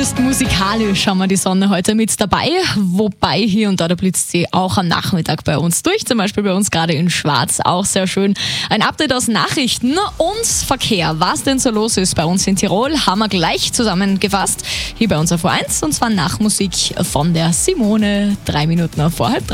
Zumindest musikalisch haben wir die Sonne heute mit dabei, wobei hier und da blitzt sie auch am Nachmittag bei uns durch, zum Beispiel bei uns gerade in Schwarz, auch sehr schön. Ein Update aus Nachrichten und Verkehr. Was denn so los ist bei uns in Tirol, haben wir gleich zusammengefasst, hier bei uns auf U1, und zwar nach Musik von der Simone, 3 Minuten vor 2:30.